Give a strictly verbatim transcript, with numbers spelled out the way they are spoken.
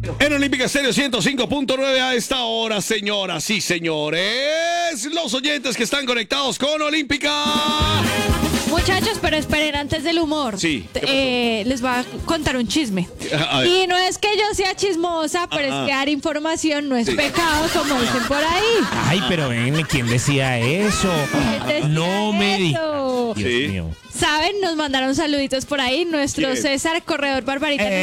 En Olímpica Estéreo ciento cinco punto nueve a esta hora, señoras y señores, los oyentes que están conectados con Olímpica. Muchachos, pero esperen, antes del humor. Sí. Eh, les voy a contar un chisme. A ver. Y no es que yo sea chismosa, pero Ajá. es que dar información no es Sí. pecado, como dicen por ahí. Ay, pero ven, ¿quién decía eso? ¿Quién decía No me digas. eso? Dios Sí. mío. ¿Saben? Nos mandaron saluditos por ahí. Nuestro ¿Quién? César Corredor Barbarita. Eh,